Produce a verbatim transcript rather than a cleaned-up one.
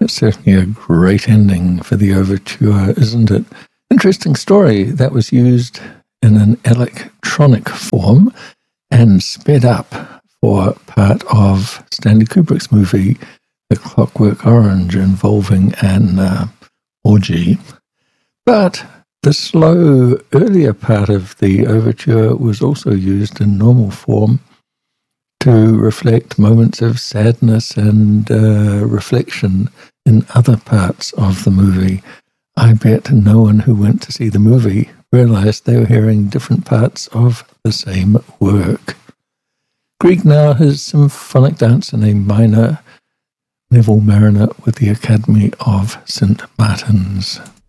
It's certainly a great ending for the overture, isn't it? Interesting story. That was used in an electronic form and sped up for part of Stanley Kubrick's movie, The Clockwork Orange, involving an uh, orgy. But the slow, earlier part of the overture was also used in normal form to reflect moments of sadness and uh, reflection in other parts of the movie. I bet no one who went to see the movie realized they were hearing different parts of the same work. Grieg now has symphonic dance in A minor, Neville Marriner with the Academy of Saint Martin's.